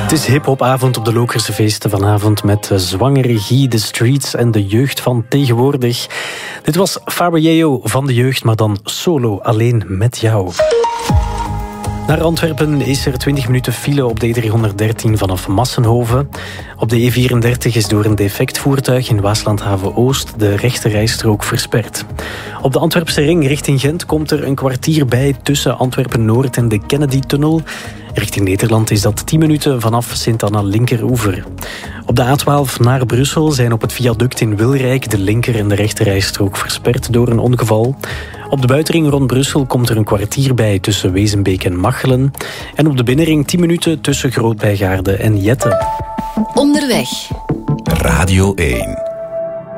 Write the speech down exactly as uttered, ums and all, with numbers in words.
Het is hiphopavond op de Lokerse feesten vanavond met zwangere Guy, de streets en de jeugd van tegenwoordig. Dit was Fabergeo van de jeugd, maar dan solo, alleen met jou. Naar Antwerpen is er twintig minuten file op de E driehonderddertien vanaf Massenhoven. Op de E vierendertig is door een defect voertuig in Waaslandhaven Oost de rechte rijstrook versperd. Op de Antwerpse ring richting Gent komt er een kwartier bij tussen Antwerpen-Noord en de Kennedy-tunnel. Richting Nederland is dat tien minuten vanaf Sint-Anna linkeroever. Op de A twaalf naar Brussel zijn op het viaduct in Wilrijk de linker- en de rechter rijstrook versperd door een ongeval. Op de buitenring rond Brussel komt er een kwartier bij tussen Wezenbeek en Machelen. En op de binnenring tien minuten tussen Groot-Bijgaarde en Jette. Onderweg. Radio één.